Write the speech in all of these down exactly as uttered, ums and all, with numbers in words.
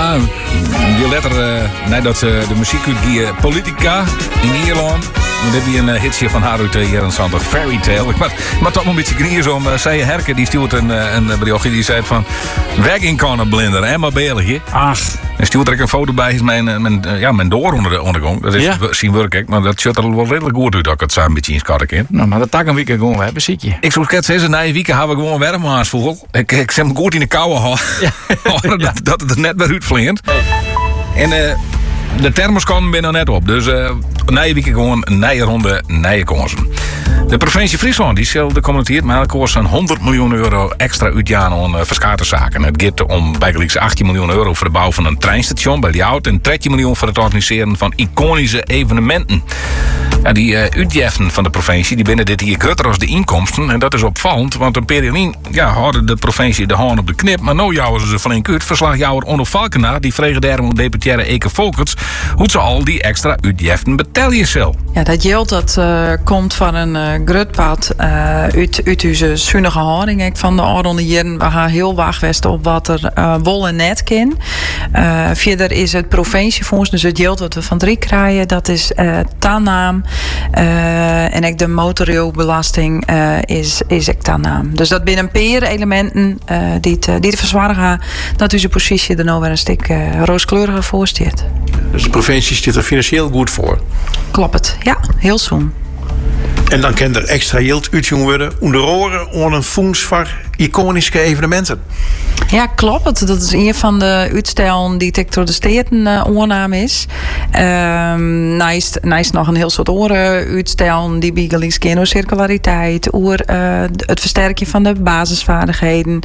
Ja, die letter uh, nadat ze de muziek uitgieën Politica in Ierland. Dit is een uh, hitje van haar uit uh, Jaren Sander, Fairy Tale. Ik maar toch een beetje knieën om. Uh, zei Herke, die stuurt een, uh, een berichtje. Die zei van, weg in blinder, hè, maar België. Ach. En stuurt er een foto bij, is mijn, mijn, ja, mijn door onder de ondergang. Dat is ja. zien werk, maar dat ziet er wel redelijk goed uit dat ik het samen met je in schat in. Nou, maar dat tak een week gewoon hebben, zie je. Ik zou het zeggen, na een week hebben we gewoon warm aansvoel. Ik, ik zet me goed in de koude houden. Ja. dat, dat het er net weer uitvliegt. En uh, de thermoskan ben er net op. Dus uh, na een week gewoon een nieuwe ronde, nieuwe kansen. De provincie Friesland die stelde commenteert, maar het kost een honderd miljoen euro extra uitgaan aan uh, verschillende zaken. Het gaat om bijgelijks achttien miljoen euro voor de bouw van een treinstation bij Ljout en dertien miljoen voor het organiseren van iconische evenementen. Ja, die uh, uitgiften van de provincie die binnen dit hier groter als de inkomsten. En dat is opvallend, want een periode ja, hadden de provincie de hand op de knip, maar nou jouwen ze flink uit. Verslagjouwer Onno Valkenaar, die vregen daarom deputaire Eke Volkerts hoe ze al die extra uitgiften betalen zal. Ja, dat geld dat uh, komt van een uh, grutpad uh, uit, uit onze zuinige houding van de oude jaren. We gaan heel wacht westen op wat er uh, wol en net kan. Uh, verder is het provinciefonds, dus het geld wat we van drie krijgen, dat is uh, tanaam. Uh, en ook de motorrijbelasting uh, is, is ook tanaam. Dus dat binnen een paar elementen uh, die, te, die te verzwaren gaan, dat onze positie er nou weer een stuk uh, rooskleuriger voor staat. Dus de provincie zit er financieel goed voor? Klopt het, ja, heel zoen. En dan kan er extra geld uitgedaan worden onder oren aan een fonds voor iconische evenementen. Ja, klopt. Dat is een van de uitstellen die ik door de steden uh, oornaam is. Um, naast, naast nog een heel soort oren uitstellen die bijgelijks genocirculariteit, oer uh, het versterken van de basisvaardigheden,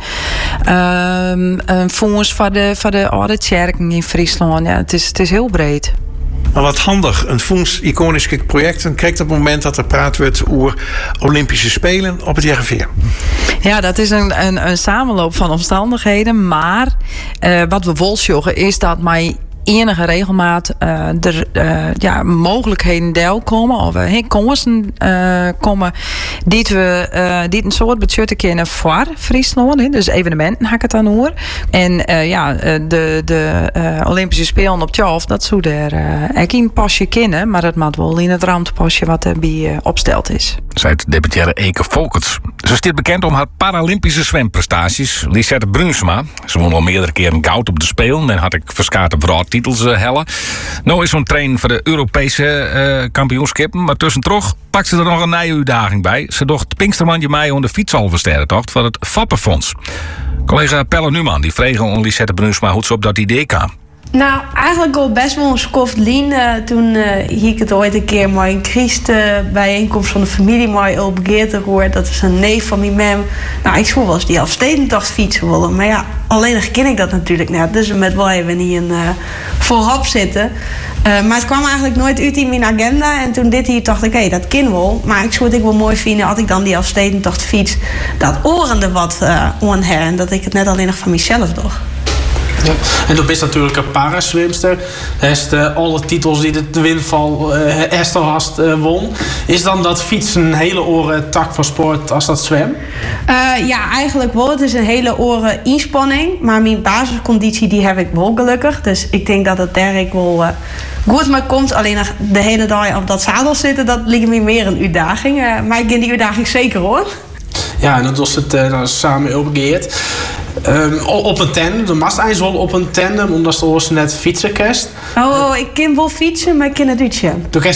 um, een fonds voor de, voor de oude kerken in Friesland. Ja, het is, het is heel breed. Maar wat handig, een fonds iconische projecten krijgt op het moment dat er praat wordt over Olympische Spelen op het J R V. Ja, dat is een, een, een samenloop van omstandigheden. Maar uh, wat we wel zeggen is dat mij enige regelmaat uh, er uh, ja, mogelijkheden deel komen of uh, kansen uh, komen die we uh, die een soort budgetten kennen voor Friesland. He. Dus evenementen hak het aan hoor. En uh, ja, de, de uh, Olympische Spelen op twaalf, dat zou er uh, ook in pasje kennen, maar dat moet wel in het ruimtepasje wat erbij uh, opsteld is. Zei het deputaire Eke Volkerts. Ze is dit bekend om haar Paralympische zwemprestaties. Lisette Bruinsma. Ze won al meerdere keren goud op de Spelen en had ik verskate titels uh, hellen. Nou is zo'n train voor de Europese uh, kampioenschappen, maar tussendoor pakt ze er nog een nieuwe uitdaging bij. Ze docht Pinkstermandje mei onder de fietsalversterrentocht van het Fappenfonds. Collega Pelle Numan die vreeg aan Lisette Bruinsma hoe ze op dat idee kwam. Nou, eigenlijk al best wel een skoft lien. Uh, toen uh, hier ik het ooit een keer maar een Christ uh, bijeenkomst van de familie maar al begeerd gehoord. Dat is een neef van mijn mem. Nou, ik zou wel eens die Elfstedentocht fietsen willen. Maar ja, alleen nog ken ik dat natuurlijk net. Dus met wel even niet een uh, voorop zitten. Uh, maar het kwam eigenlijk nooit uit in mijn agenda. En toen dit hier dacht ik, hé, hey, dat kan wel. Maar ik zou het ook wel mooi vinden als ik dan die Elfstedentocht fiets. Dat orende wat uh, aan her. En dat ik het net alleen nog van mezelf doe. Ja. En toen is natuurlijk een paraswimster. Heeft uh, alle titels die de winval uh, Esther Hast uh, won. Is dan dat fietsen een hele oren tak van sport als dat zwem? Uh, ja, eigenlijk wel. Het is een hele oren inspanning. Maar mijn basisconditie die heb ik wel gelukkig. Dus ik denk dat het daar ik wel uh, goed mee komt. Alleen nog de hele dag op dat zadel zitten, dat ligt me meer een uitdaging. Uh, maar ik ken die uitdaging zeker hoor. Ja, en dat was het uh, dan samen opgegeerd. Um, op een tandem, de mast eens wel op een tandem, omdat ze ons net fietsen kerst. Oh, oh, ik kan wel fietsen, maar ik kan het uitje.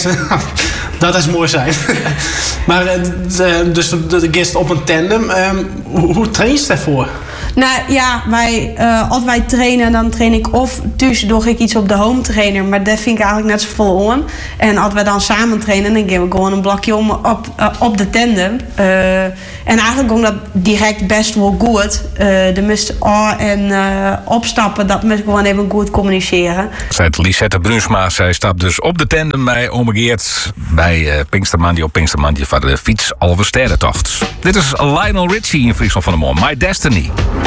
Dat is mooi zijn. Maar dus de gist op een tandem, um, hoe, hoe train je daarvoor? Nou ja, wij, uh, als wij trainen, dan train ik of tussendoor ik iets op de home trainer, maar dat vind ik eigenlijk net zo vol aan. En als we dan samen trainen, dan geven we gewoon een blokje om op, uh, op de tandem. Uh, en eigenlijk ging dat direct best wel goed. Uh, de mist oh, en uh, opstappen, dat moet gewoon even goed communiceren. Zei Lisette Bruinsma, zij stapt dus op de tandem bij Omegeert bij uh, Pinkstermandje op Pinkstermandje van de fiets Alversterrentocht. Dit is Lionel Richie in Friesland van de Moor, My Destiny.